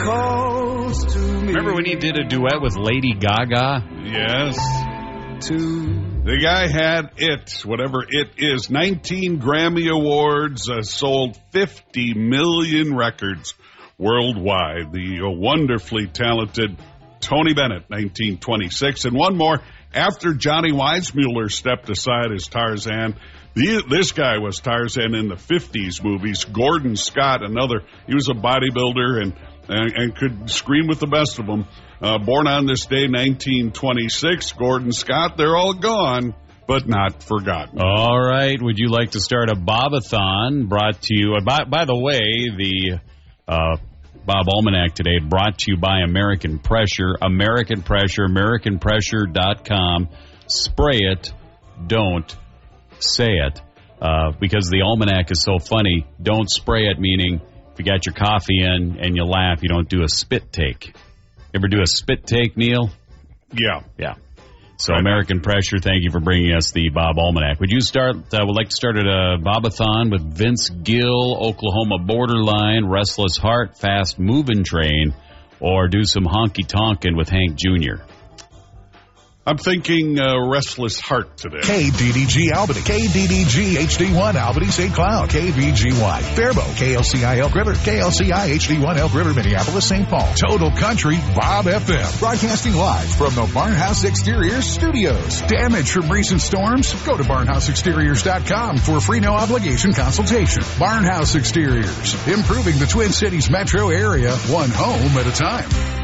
calls to me. Remember when he did a duet with Lady Gaga? Yes. The guy had it, whatever it is. 19 Grammy Awards, sold 50 million records worldwide. The wonderfully talented Tony Bennett, 1926. And one more, after Johnny Weissmuller stepped aside as Tarzan, this guy was Tarzan in the 50s movies. Gordon Scott, he was a bodybuilder and could scream with the best of them. Born on this day, 1926, Gordon Scott, they're all gone, but not forgotten. All right. Would you like to start a Bobathon brought to you? By the way, the Bob Almanac today brought to you by American Pressure. American Pressure, AmericanPressure.com. Spray it. Don't say it. Because the Almanac is so funny, don't spray it, meaning if you got your coffee in and you laugh, you don't do a spit take. Ever do a spit take, Neil? Yeah. So American Pressure, thank you for bringing us the Bob Almanac. Would you would like to start at a Bobathon with Vince Gill, Oklahoma Borderline, Restless Heart, Fast Moving Train, or do some honky tonkin' with Hank Jr.? I'm thinking Restless Heart today. KDDG Albany, KDDG HD1 Albany St. Cloud, KVGY Faribault, KLCI Elk River, KLCI HD1 Elk River, Minneapolis, St. Paul. Total Country Bob FM. Broadcasting live from the Barnhouse Exteriors Studios. Damage from recent storms? Go to barnhouseexteriors.com for a free no-obligation consultation. Barnhouse Exteriors, improving the Twin Cities metro area, one home at a time.